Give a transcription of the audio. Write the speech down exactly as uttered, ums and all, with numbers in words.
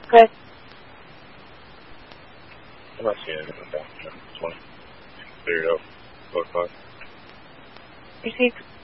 Good. I'm not seeing anything with that. Just want to clear it up. Four o'clock. Received.